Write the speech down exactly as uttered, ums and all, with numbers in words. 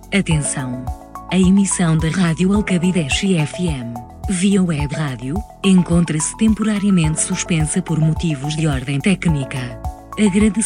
Atenção! A emissão da Rádio Alcabideche F M, via web rádio, encontra-se temporariamente suspensa por motivos de ordem técnica. Agradecemos